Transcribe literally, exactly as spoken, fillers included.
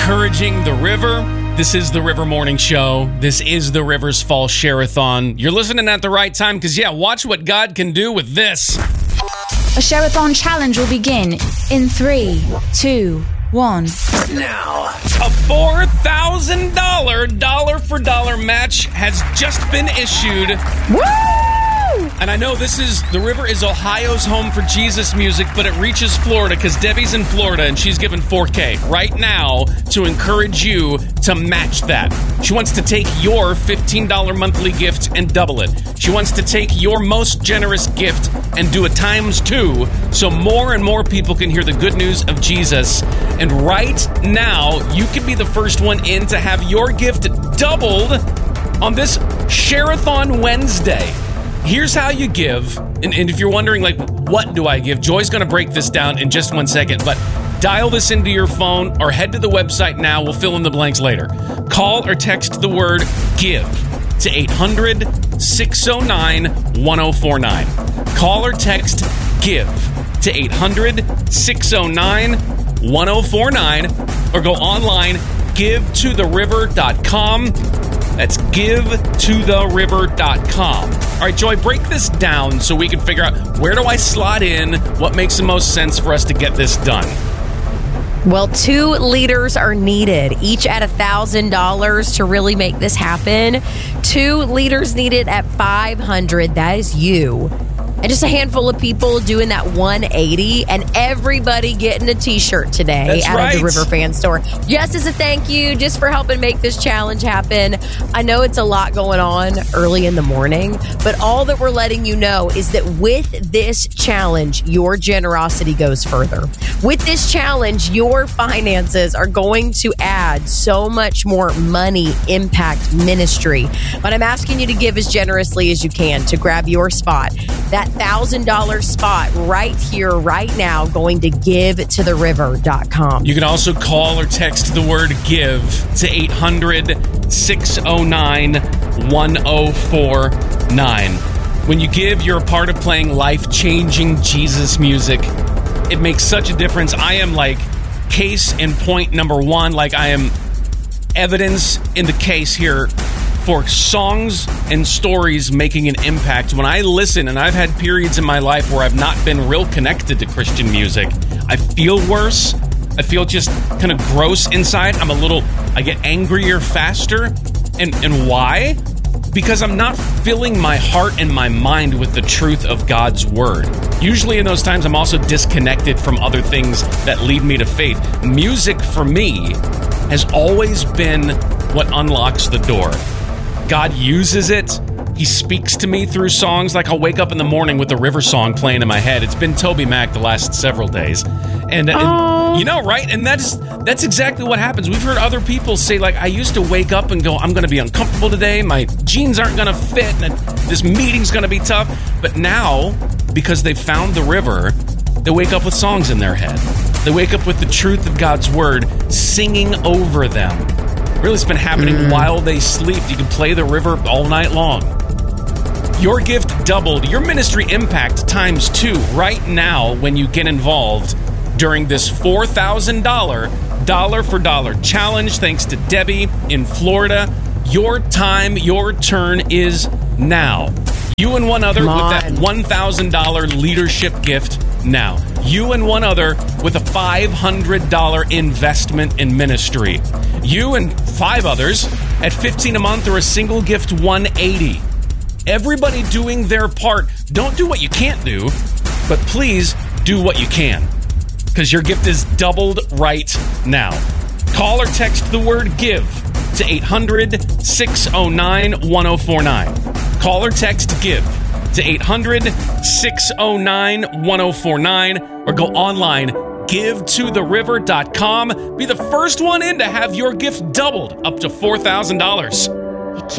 encouraging the river. This is the River Morning Show. This is the Rivers Fall Share-a-thon. You're listening at the right time because, yeah, watch what God can do with this. A Share-a-thon challenge will begin in three, two, one. Now, a four thousand dollars dollar-for-dollar match has just been issued. Woo! And I know this is, the river is Ohio's home for Jesus music, but it reaches Florida because Debbie's in Florida and she's given four K right now to encourage you to match that. She wants to take your fifteen dollars monthly gift and double it. She wants to take your most generous gift and do it times two so more and more people can hear the good news of Jesus. And right now, you can be the first one in to have your gift doubled on this Share-a-thon Wednesday. Here's how you give, and, and if you're wondering, like, what do I give? Joy's going to break this down in just one second, but dial this into your phone or head to the website now. We'll fill in the blanks later. Call or text the word GIVE to eight hundred, six oh nine, one oh four nine. Call or text GIVE to eight hundred, six oh nine, one oh four nine, or go online, give to the river dot com. That's give to the river dot com. All right, Joy, break this down so we can figure out where do I slot in, what makes the most sense for us to get this done. Well, two leaders are needed, each at one thousand dollars to really make this happen. Two leaders needed at five hundred dollars. That is you. And just a handful of people doing that one eighty, and everybody getting a t-shirt today That's out right. of the River Fan Store. Just as a thank you, just for helping make this challenge happen. I know it's a lot going on early in the morning, but all that we're letting you know is that with this challenge, your generosity goes further. With this challenge, your finances are going to add so much more money, impact, ministry. But I'm asking you to give as generously as you can to grab your spot. That one thousand dollars spot right here, right now, going to give to the river dot com. You can also call or text the word GIVE to eight hundred, six oh nine, one oh four nine. When you give, you're a part of playing life-changing Jesus music. It makes such a difference. I am like case in point number one, like I am evidence in the case here for songs and stories making an impact. When I listen, and I've had periods in my life where I've not been real connected to Christian music, I feel worse. I feel just kind of gross inside. I'm a little, I get angrier faster. And and why? Because I'm not filling my heart and my mind with the truth of God's word. Usually in those times, I'm also disconnected from other things that lead me to faith. Music, for me, has always been what unlocks the door. God uses it. He speaks to me through songs. Like I'll wake up in the morning with the River song playing in my head. It's been Toby Mac the last several days. And, and you know, right? And that's that's exactly what happens. We've heard other people say, like, I used to wake up and go, I'm going to be uncomfortable today. My jeans aren't going to fit. And this meeting's going to be tough. But now, because they've found the river, they wake up with songs in their head. They wake up with the truth of God's word singing over them. Really, it's been happening mm. while they sleep. You can play the river all night long. Your gift doubled. Your ministry impact times two right now when you get involved during this four thousand dollars dollar-for-dollar challenge. Thanks to Debbie in Florida. Your time, your turn is now. You and one other with that one thousand dollars leadership gift now. You and one other with a five hundred dollars investment in ministry. You and five others at fifteen dollars a month or a single gift one hundred eighty dollars. Everybody doing their part. Don't do what you can't do, but please do what you can, because your gift is doubled right now. Call or text the word GIVE to eight hundred, six oh nine, one oh four nine. Call or text GIVE to eight hundred, six oh nine, one oh four nine, or go online, give to the river dot com. Be the first one in to have your gift doubled up to four thousand dollars.